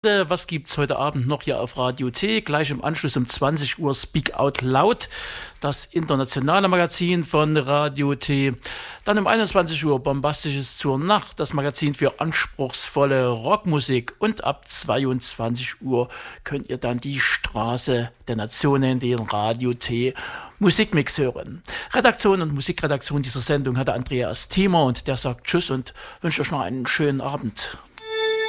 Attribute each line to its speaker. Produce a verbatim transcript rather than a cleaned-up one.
Speaker 1: Was gibt's heute Abend noch hier auf Radio T? Gleich im Anschluss um zwanzig Uhr Speak Out Loud, das internationale Magazin von Radio T. Dann um einundzwanzig Uhr Bombastisches zur Nacht, das Magazin für anspruchsvolle Rockmusik. Und ab zweiundzwanzig Uhr könnt ihr dann die Straße der Nationen, den Radio T Musikmix hören. Redaktion und Musikredaktion dieser Sendung hatte Andreas Thiemer und der sagt Tschüss und wünscht euch noch einen schönen Abend.